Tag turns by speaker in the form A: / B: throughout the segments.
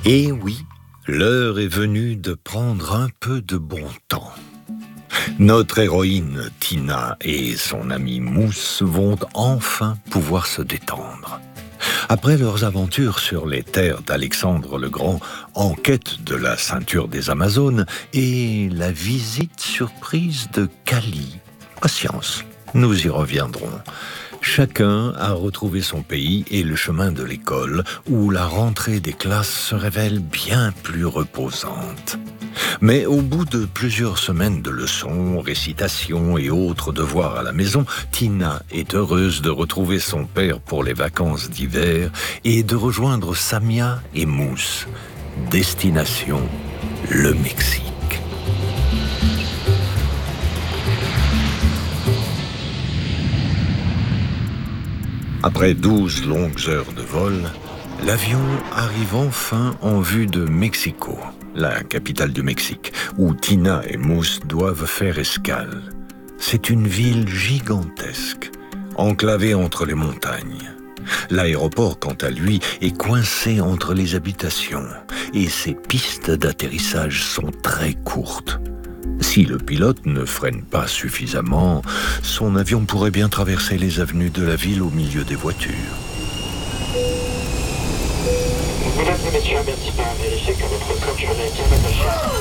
A: Et oui, l'heure est venue de prendre un peu de bon temps. Notre héroïne Tina et son ami Mousse vont enfin pouvoir se détendre. Après leurs aventures sur les terres d'Alexandre le Grand, en quête de la ceinture des Amazones et la visite surprise de Kali. Patience, nous y reviendrons. Chacun a retrouvé son pays et le chemin de l'école, où la rentrée des classes se révèle bien plus reposante. Mais au bout de plusieurs semaines de leçons, récitations et autres devoirs à la maison, Tina est heureuse de retrouver son père pour les vacances d'hiver et de rejoindre Samia et Mousse. Destination, le Mexique. Après 12 longues heures de vol, l'avion arrive enfin en vue de Mexico, la capitale du Mexique, où Tina et Mousse doivent faire escale. C'est une ville gigantesque, enclavée entre les montagnes. L'aéroport, quant à lui, est coincé entre les habitations et ses pistes d'atterrissage sont très courtes. Si le pilote ne freine pas suffisamment, son avion pourrait bien traverser les avenues de la ville au milieu des voitures.
B: Mesdames et messieurs, merci par vérifier que votre ceinture est bien attachée.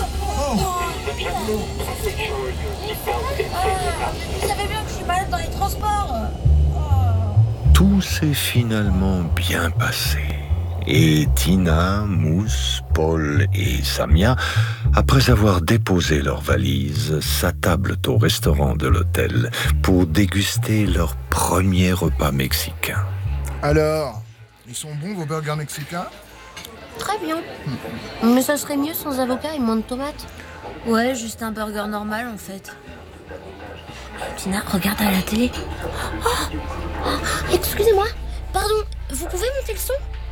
C: Vous savez bien que je suis malade dans les transports.
A: Tout s'est finalement bien passé. Et Tina, Mousse, Paul et Samia, après avoir déposé leurs valises, s'attablent au restaurant de l'hôtel pour déguster leur premier repas mexicain.
D: Alors, ils sont bons vos burgers mexicains ?
C: Très bien. Mais ça serait mieux sans avocat et moins de tomates. Ouais, juste un burger normal en fait. Tina, regarde à la télé. Excusez-moi, pardon, vous pouvez monter le son ?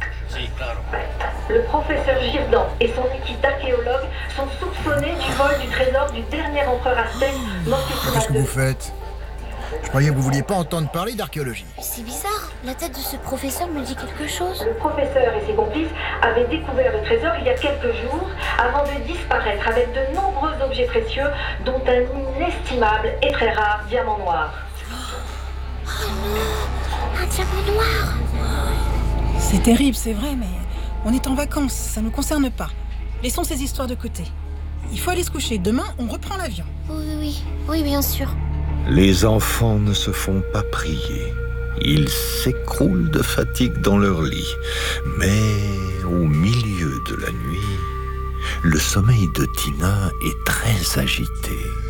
E: Le professeur Girdan et son équipe d'archéologues sont soupçonnés du vol du trésor du dernier empereur aztèque Moctezuma
D: Qu'est-ce que
E: II.
D: vous faites ? Je croyais que vous vouliez pas entendre parler d'archéologie.
C: C'est bizarre, la tête de ce professeur me dit quelque chose.
E: Le professeur et ses complices avaient découvert le trésor il y a quelques jours avant de disparaître avec de nombreux objets précieux dont un inestimable et très rare diamant noir.
C: Oh non, un diamant noir.
F: C'est terrible, c'est vrai, mais on est en vacances, ça ne nous concerne pas. Laissons ces histoires de côté. Il faut aller se coucher, demain on reprend l'avion.
C: Oui, bien sûr.
A: Les enfants ne se font pas prier. Ils s'écroulent de fatigue dans leur lit. Mais au milieu de la nuit, le sommeil de Tina est très agité.